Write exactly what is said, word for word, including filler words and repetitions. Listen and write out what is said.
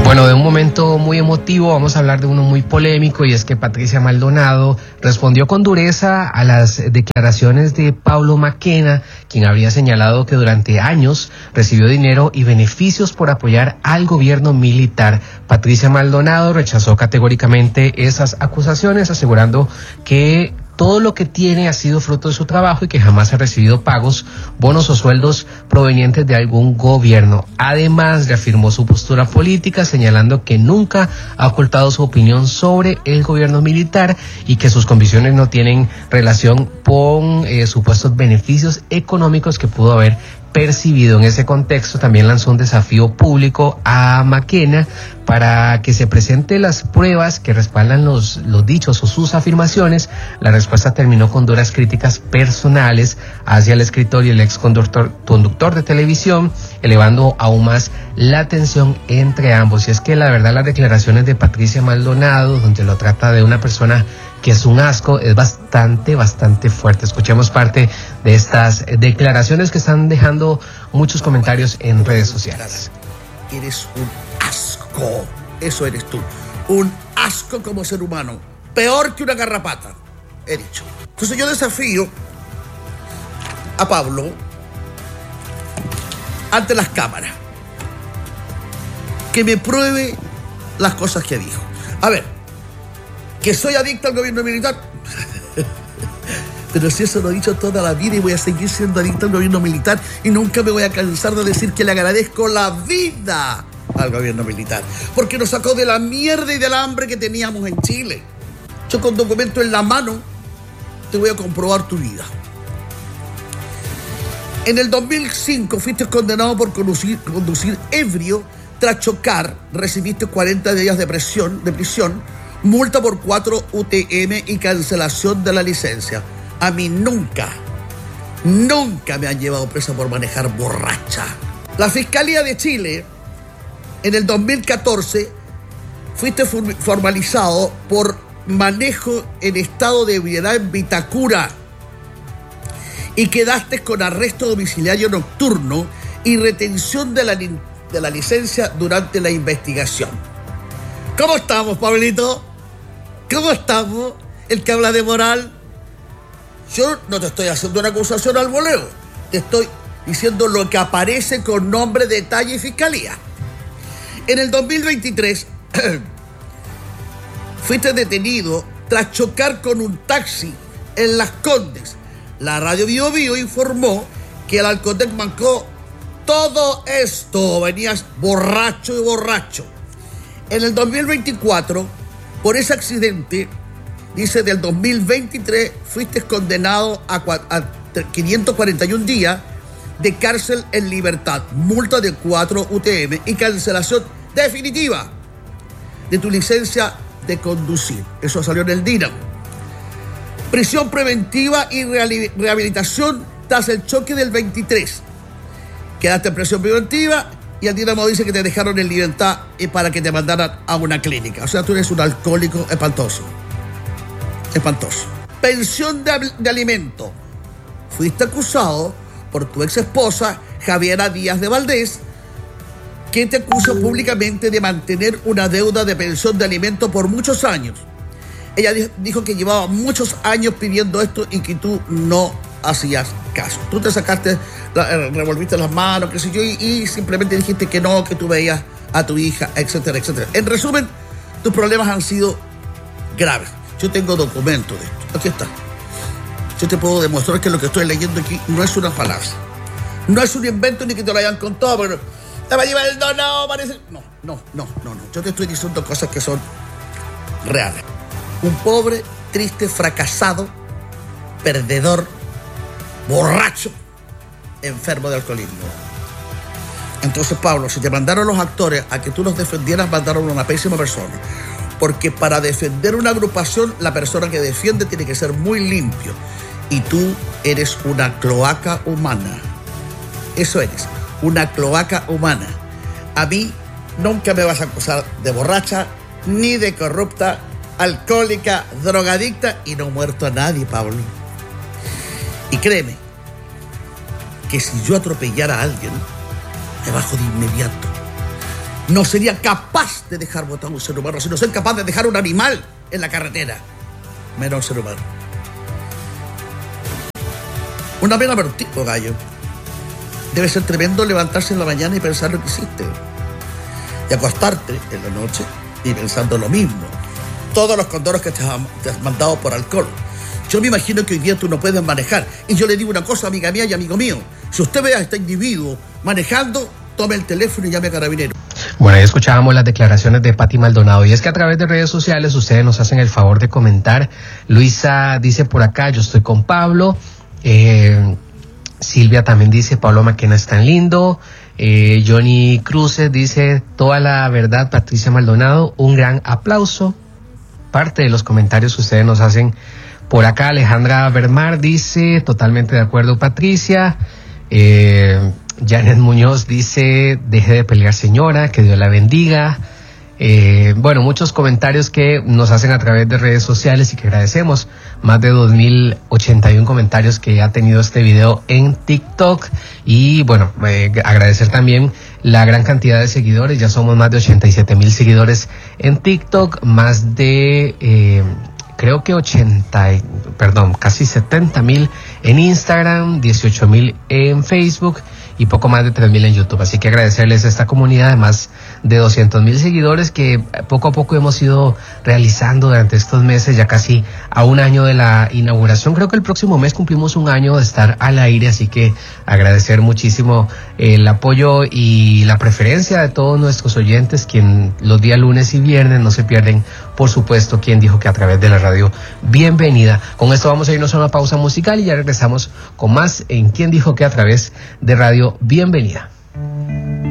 Bueno, de un momento muy emotivo vamos a hablar de uno muy polémico, y es que Patricia Maldonado respondió con dureza a las declaraciones de Pablo Mackenna, quien habría señalado que durante años recibió dinero y beneficios por apoyar al gobierno militar. Patricia Maldonado rechazó categóricamente esas acusaciones, asegurando que todo lo que tiene ha sido fruto de su trabajo y que jamás ha recibido pagos, bonos o sueldos provenientes de algún gobierno. Además, reafirmó su postura política, señalando que nunca ha ocultado su opinión sobre el gobierno militar y que sus convicciones no tienen relación con eh, supuestos beneficios económicos que pudo haber percibido. En ese contexto también lanzó un desafío público a Mackenna para que se presente las pruebas que respaldan los, los dichos o sus afirmaciones. La respuesta terminó con duras críticas personales hacia el escritor y el ex conductor, conductor de televisión, elevando aún más la tensión entre ambos. Y es que la verdad, las declaraciones de Patricia Maldonado, donde lo trata de una persona que es un asco, es bastante, bastante fuerte. Escuchemos parte de estas declaraciones que están dejando muchos comentarios en redes sociales. Eres un asco, eso eres tú, un asco como ser humano, peor que una garrapata, he dicho. Entonces yo desafío a Pablo ante las cámaras que me pruebe las cosas que dijo. A ver, que soy adicto al gobierno militar. Pero si eso lo he dicho toda la vida y voy a seguir siendo adicto al gobierno militar y nunca me voy a cansar de decir que le agradezco la vida al gobierno militar, porque nos sacó de la mierda y del hambre que teníamos en Chile. Yo con documento en la mano te voy a comprobar tu vida. En el dos mil cinco fuiste condenado por conducir, conducir ebrio tras chocar, recibiste cuarenta días de prisión, de prisión, multa por cuatro U T M y cancelación de la licencia. A mí nunca, nunca me han llevado presa por manejar borracha. La Fiscalía de Chile, en el dos mil catorce, fuiste formalizado por manejo en estado de ebriedad en Vitacura y quedaste con arresto domiciliario nocturno y retención de la, de la licencia durante la investigación. ¿Cómo estamos, Pablito? ¿Cómo estamos? El que habla de moral. Yo no te estoy haciendo una acusación al voleo. Te estoy diciendo lo que aparece con nombre, detalle y fiscalía. En el dos mil veintitrés fuiste detenido tras chocar con un taxi en Las Condes. La radio Bio Bio informó que el Alcotec mancó todo esto. Venías borracho y borracho. En el dos mil veinticuatro, por ese accidente, dice, del dos mil veintitrés, fuiste condenado a, a quinientos cuarenta y un días de cárcel en libertad, multa de cuatro U T M y cancelación definitiva de tu licencia de conducir. Eso salió en el Dínamo. Prisión preventiva y rehabilitación tras el choque del veintitrés. Quedaste en prisión preventiva y el Dínamo dice que te dejaron en libertad para que te mandaran a una clínica. O sea, tú eres un alcohólico espantoso. Espantoso. Pensión de, de alimento. Fuiste acusado por tu ex esposa, Javiera Díaz de Valdés, que te acusó públicamente de mantener una deuda de pensión de alimento por muchos años. Ella dijo que llevaba muchos años pidiendo esto y que tú no hacías caso. Tú te sacaste, revolviste las manos, qué sé yo, y, y simplemente dijiste que no, que tú veías a tu hija, etcétera, etcétera. En resumen, tus problemas han sido graves. Yo tengo documentos de esto. Aquí está. Yo te puedo demostrar que lo que estoy leyendo aquí no es una falacia. No es un invento ni que te lo hayan contado, pero te va a llevar el donado, parece. No, no, no, no, no. Yo te estoy diciendo cosas que son reales. Un pobre, triste, fracasado, perdedor, borracho, enfermo de alcoholismo. Entonces, Pablo, si te mandaron los actores a que tú los defendieras, mandaron a una pésima persona. Porque para defender una agrupación, la persona que defiende tiene que ser muy limpio. Y tú eres una cloaca humana. Eso eres, una cloaca humana. A mí nunca me vas a acusar de borracha, ni de corrupta, alcohólica, drogadicta, y no he muerto a nadie, Pablo. Y créeme, que si yo atropellara a alguien, me bajo de inmediato. no sería capaz de dejar botar un ser humano, sino ser capaz de dejar un animal en la carretera, menos un ser humano. Una pena para un tipo, gallo. Debe ser tremendo levantarse en la mañana y pensar lo que hiciste, y acostarte en la noche y pensando lo mismo. Todos los condoros que te has mandado por alcohol. Yo me imagino que hoy día tú no puedes manejar. Y yo le digo una cosa, amiga mía y amigo mío. Si usted ve a este individuo manejando, tome el teléfono y llame a Carabineros. Bueno, ahí escuchábamos las declaraciones de Pati Maldonado. Y es que a través de redes sociales ustedes nos hacen el favor de comentar. Luisa dice por acá, yo estoy con Pablo. Eh, Silvia también dice, Pablo Maquena es tan lindo. Eh, Johnny Cruces dice, toda la verdad, Patricia Maldonado, un gran aplauso. Parte de los comentarios que ustedes nos hacen por acá. Alejandra Bermar dice, totalmente de acuerdo, Patricia. Eh, Janet Muñoz dice, deje de pelear, señora, que Dios la bendiga. Eh, bueno, muchos comentarios que nos hacen a través de redes sociales y que agradecemos. Más de dos mil ochenta y uno comentarios que ha tenido este video en TikTok. Y bueno, eh, agradecer también la gran cantidad de seguidores. Ya somos más de ochenta y siete mil seguidores en TikTok, más de... Eh, creo que ochenta, perdón, casi setenta mil en Instagram, dieciocho mil en Facebook y poco más de tres mil en YouTube. Así que agradecerles a esta comunidad de más de doscientos mil seguidores que poco a poco hemos ido realizando durante estos meses, ya casi a un año de la inauguración. Creo que el próximo mes cumplimos un año de estar al aire, así que agradecer muchísimo el apoyo y la preferencia de todos nuestros oyentes, quien los días lunes y viernes no se pierden, por supuesto, quien dijo que a través de la radio Bienvenida. Con esto vamos a irnos a una pausa musical y ya regresamos con más en Quien dijo que a través de radio Bienvenida.